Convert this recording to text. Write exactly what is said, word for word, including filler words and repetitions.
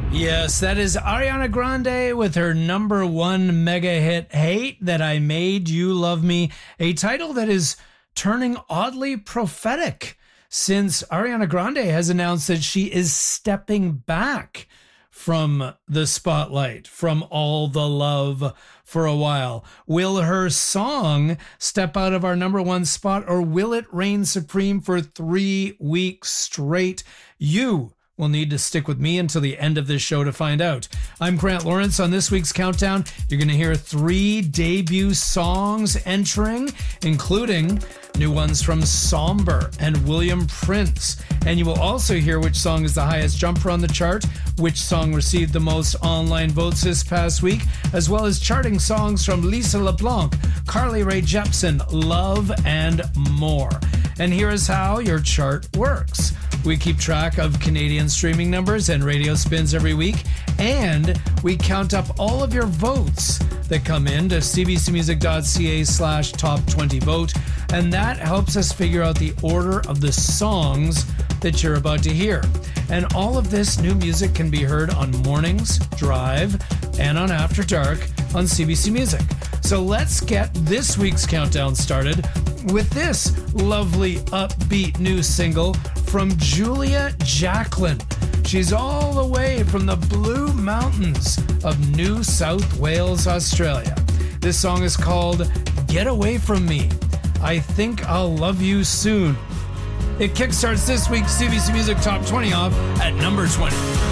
Yes, that is Ariana Grande with her number one mega hit, Hate That I Made You Love Me, a title that is turning oddly prophetic since Ariana Grande has announced that she is stepping back from the spotlight, from all the love for a while. Will her song step out of our number one spot, or will it reign supreme for three weeks straight? You will need to stick with me until the end of this show to find out. I'm Grant Lawrence. On this week's countdown, you're going to hear three debut songs entering, including new ones from Somber and William Prince. And you will also hear which song is the highest jumper on the chart, which song received the most online votes this past week, as well as charting songs from Lisa LeBlanc, Carly Rae Jepsen, Love, and more. And here is how your chart works. We keep track of Canadian streaming numbers and radio spins every week, and we count up all of your votes that come in to cbcmusic.ca slash top 20 vote, and that helps us figure out the order of the songs that you're about to hear. And all of this new music can be heard on Mornings, Drive, and on After Dark on C B C Music. So let's get this week's countdown started with this lovely upbeat new single from Julia Jacklin. She's all the way from the Blue Mountains of New South Wales, Australia. This song is called Get Away From Me. I Think I'll Love You Soon. It kickstarts this week's C B C Music Top twenty off at number twenty.